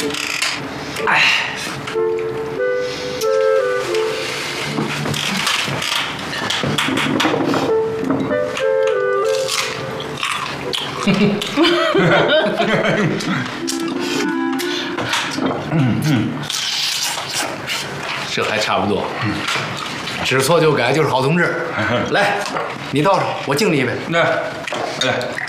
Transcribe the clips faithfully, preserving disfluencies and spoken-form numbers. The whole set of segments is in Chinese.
哎。嗯嗯，这还差不多。知错就改就是好同志。来，你倒上，我敬你一杯。 来，来。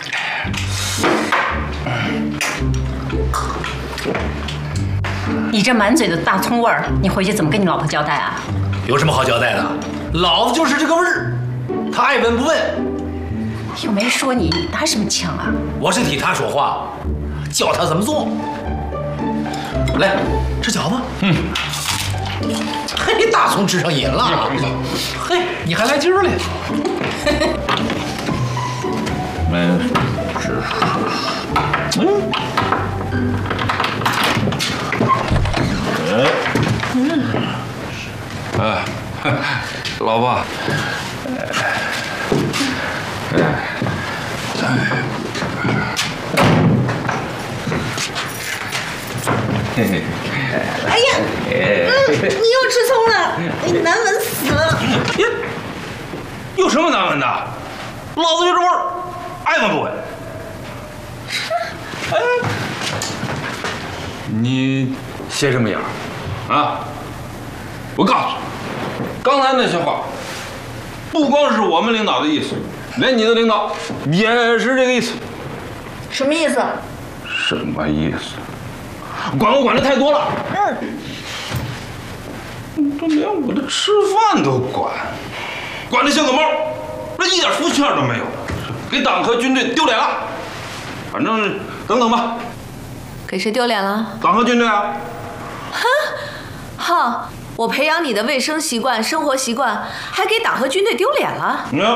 你这满嘴的大葱味儿，你回去怎么跟你老婆交代啊？ 有什么好交代的？老子就是这个味儿，他爱闻不问。 又没说你，你拿什么枪啊？ 我是替他说话，教他怎么做。来，吃饺子。嗯。嘿，大葱吃上瘾了。嘿，你还来劲儿了。 嗯，是。嗯。嗯。哎，老婆。哎。嘿嘿。 哎呀，嗯，你又吃葱了，你难闻死了！ 呀，有什么难闻的？老子就这味儿，爱闻不闻？哎，你斜什么眼儿啊？我告诉你，刚才那些话，不光是我们领导的意思，连你的领导也是这个意思。 什么意思？ 什么意思？管我管的太多了。嗯，都连我的吃饭都管，管得像个猫，那一点福气都没有，给党和军队丢脸了。反正等等吧。 给谁丢脸了？ 党和军队啊！ 哼，哼，我培养你的卫生习惯、生活习惯，还给党和军队丢脸了？ 嗯。